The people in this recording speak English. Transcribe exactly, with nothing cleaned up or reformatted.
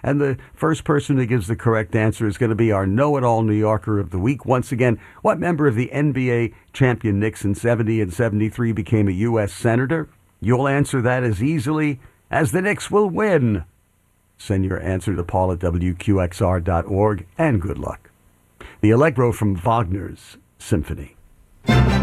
And the first person who gives the correct answer is going to be our know-it-all New Yorker of the week. Once again, what member of the N B A champion Knicks in seventy and seventy-three became a U S Senator? You'll answer that as easily as the Knicks will win. Send your answer to Paul at W Q X R dot org, and good luck. The Allegro from Wagner's Symphony.